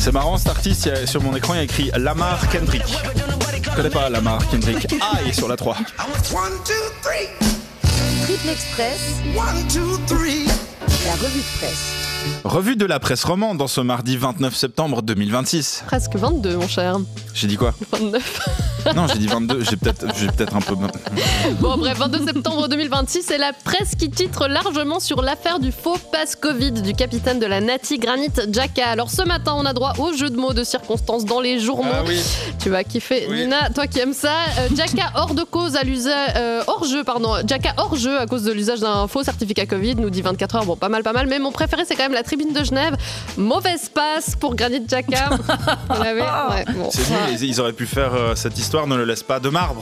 C'est marrant, cet artiste, sur mon écran, il y a écrit Lamar Kendrick. Je connais pas Lamar Kendrick. Ah, il est sur la 3. Triple Express. La revue de presse. Revue de la presse romande dans ce mardi 29 septembre 2026. Presque 22, mon cher. J'ai dit quoi ? 29. Non, j'ai dit 22, j'ai peut-être un peu... Bon bref, 22 septembre 2026, c'est la presse qui titre largement sur l'affaire du faux pass Covid du capitaine de la Nati, Granit Xhaka. Alors ce matin, on a droit au jeu de mots de circonstances dans les journaux. Ah oui. Tu vas kiffer, oui. Nina, toi qui aimes ça. Xhaka hors de cause à l'usage... Xhaka hors jeu à cause de l'usage d'un faux certificat Covid, nous dit 24 heures. Bon, pas mal, mais mon préféré, c'est quand même la tribune de Genève. Mauvaise passe pour Granit Xhaka. Vous l'avez ? Ouais, bon. C'est nul, ils auraient pu faire cette histoire, ne le laisse pas de marbre.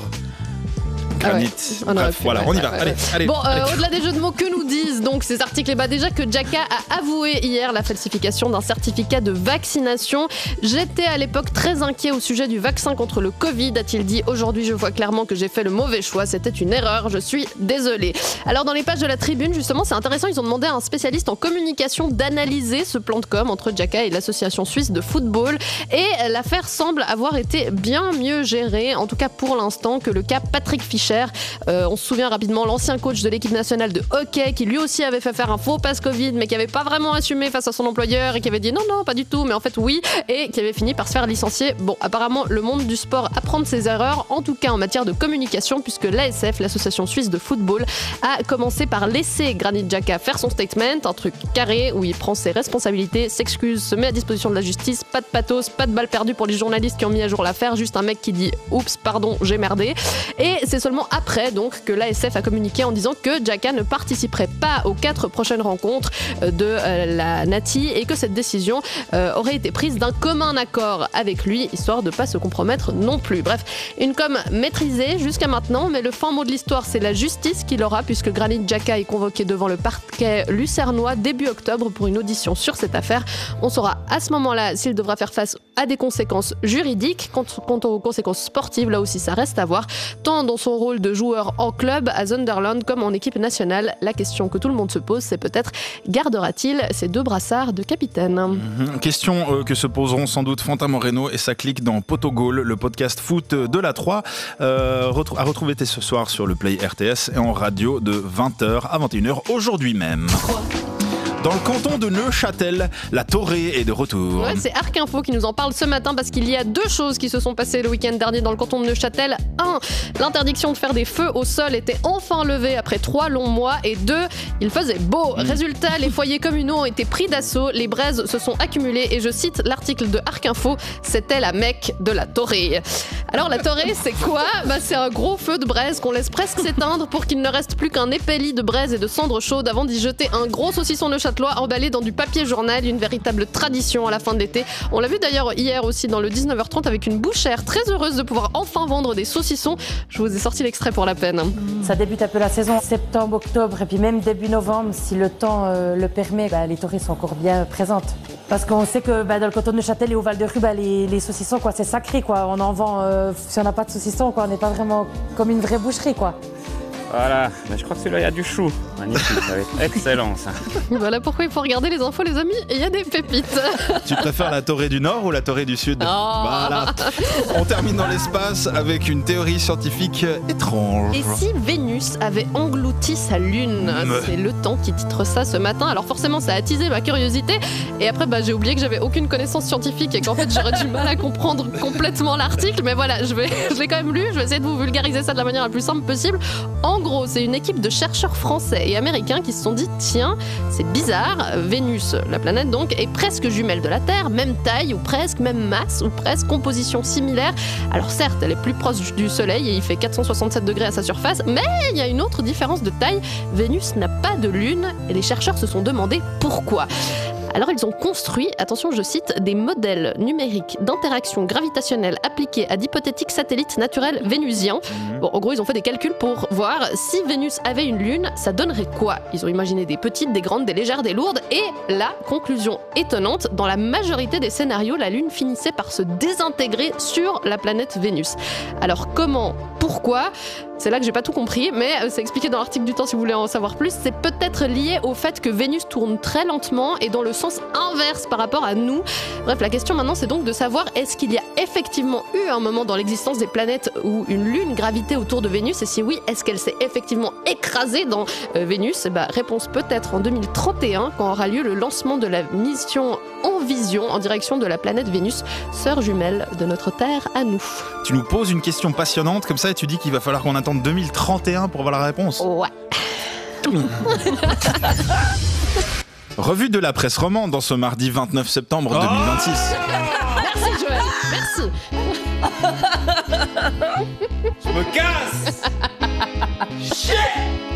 Granit. Ah ouais. Bref, voilà, on y va. Allez. Bon, au-delà des jeux de mots, que nous disent donc ces articles ? Déjà que Xhaka a avoué hier la falsification d'un certificat de vaccination. J'étais à l'époque très inquiet au sujet du vaccin contre le Covid, a-t-il dit. Aujourd'hui, je vois clairement que j'ai fait le mauvais choix. C'était une erreur. Je suis désolé. Alors, dans les pages de la Tribune, justement, c'est intéressant. Ils ont demandé à un spécialiste en communication d'analyser ce plan de com entre Xhaka et l'association suisse de football. Et l'affaire semble avoir été bien mieux gérée, en tout cas pour l'instant, que le cas Patrick Fischer. On se souvient rapidement l'ancien coach de l'équipe nationale de hockey qui lui aussi avait fait faire un faux pass Covid mais qui avait pas vraiment assumé face à son employeur et qui avait dit non pas du tout mais en fait oui et qui avait fini par se faire licencier. Bon, apparemment le monde du sport apprend de ses erreurs, en tout cas en matière de communication, puisque l'ASF, l'association suisse de football, a commencé par laisser Granit Xhaka faire son statement, un truc carré où il prend ses responsabilités, s'excuse, se met à disposition de la justice, pas de pathos, pas de balles perdues pour les journalistes qui ont mis à jour l'affaire, juste un mec qui dit oups pardon j'ai merdé. Et c'est seulement après donc que l'ASF a communiqué en disant que Xhaka ne participerait pas aux 4 prochaines rencontres de la Nati et que cette décision aurait été prise d'un commun accord avec lui, histoire de pas se compromettre non plus. Bref, une com maîtrisée jusqu'à maintenant, mais le fin mot de l'histoire, c'est la justice qui l'aura, puisque Granit Xhaka est convoqué devant le parquet lucernois début octobre pour une audition sur cette affaire. On saura à ce moment-là s'il devra faire face à des conséquences juridiques. Quant aux conséquences sportives, là aussi ça reste à voir, tant dans son rôle de joueur en club à Sunderland comme en équipe nationale. La question que tout le monde se pose, c'est peut-être gardera-t-il ces 2 brassards de capitaine ? Question que se poseront sans doute Fantin Moreno et sa clique dans Potogol, le podcast foot de la 3, à retrouver ce soir sur le Play RTS et en radio de 20h à 21h aujourd'hui même. Dans le canton de Neuchâtel, la Torée est de retour. Ouais, c'est Arc Info qui nous en parle ce matin parce qu'il y a 2 choses qui se sont passées le week-end dernier dans le canton de Neuchâtel. 1, l'interdiction de faire des feux au sol était enfin levée après 3 longs mois. Et 2, il faisait beau. Résultat, les foyers communaux ont été pris d'assaut, les braises se sont accumulées et je cite l'article de Arc Info, c'était la Mecque de la Torée. Alors la Torée, c'est quoi ? C'est un gros feu de braise qu'on laisse presque s'éteindre pour qu'il ne reste plus qu'un épais lit de braise et de cendres chaudes avant d'y jeter un gros saucisson neuchâtelois emballé dans du papier journal, une véritable tradition à la fin de l'été. On l'a vu d'ailleurs hier aussi dans le 19h30 avec une bouchère très heureuse de pouvoir enfin vendre des saucissons. Je vous ai sorti l'extrait pour la peine. Ça débute un peu la saison, septembre, octobre et puis même début novembre, si le temps le permet, les Torées sont encore bien présentes. Parce qu'on sait que dans le canton de Neuchâtel et au Val-de-Rue, les saucissons, c'est sacré, quoi. On en vend, si on n'a pas de saucissons, on n'est pas vraiment comme une vraie boucherie, quoi. Voilà, je crois que celui-là, il y a du chou. Magnifique, ça va être excellent, ça. Voilà pourquoi il faut regarder les infos, les amis, et il y a des pépites. Tu préfères la Torée du Nord ou la Torée du Sud ? Voilà. On termine dans l'espace avec une théorie scientifique étrange. Et si Vénus avait englouti sa lune ? C'est Le Temps qui titre ça ce matin. Alors forcément, ça a attisé ma curiosité. Et après, j'ai oublié que j'avais aucune connaissance scientifique et qu'en fait, j'aurais du mal à comprendre complètement l'article. Mais voilà, je l'ai quand même lu. Je vais essayer de vous vulgariser ça de la manière la plus simple possible. En gros, c'est une équipe de chercheurs français et américains qui se sont dit tiens, c'est bizarre, Vénus, la planète donc, est presque jumelle de la Terre, même taille ou presque, même masse ou presque, composition similaire. Alors certes, elle est plus proche du Soleil et il fait 467 degrés à sa surface, mais il y a une autre différence de taille. Vénus n'a pas de lune et les chercheurs se sont demandé pourquoi. Alors ils ont construit, attention je cite, des modèles numériques d'interaction gravitationnelle appliqués à d'hypothétiques satellites naturels vénusiens. Bon, en gros ils ont fait des calculs pour voir si Vénus avait une lune, ça donnerait quoi ? Ils ont imaginé des petites, des grandes, des légères, des lourdes, et la conclusion étonnante, dans la majorité des scénarios, la lune finissait par se désintégrer sur la planète Vénus. Alors comment ? Pourquoi ? c'est là que j'ai pas tout compris, mais c'est expliqué dans l'article du Temps si vous voulez en savoir plus. C'est peut-être lié au fait que Vénus tourne très lentement et dans le sens inverse par rapport à nous. Bref, la question maintenant, c'est donc de savoir est-ce qu'il y a effectivement eu un moment dans l'existence des planètes où une lune gravitait autour de Vénus, et si oui, est-ce qu'elle s'est effectivement écrasée dans Vénus? Réponse peut-être en 2031, quand aura lieu le lancement de la mission Envision en direction de la planète Vénus, sœur jumelle de notre Terre à nous. Tu nous poses une question passionnante comme ça et tu dis qu'il va falloir qu'on attende 2031 pour avoir la réponse. Ouais. Revue de la presse romande dans ce mardi 29 septembre 2026. Merci Joël, merci. Je me casse. Shit.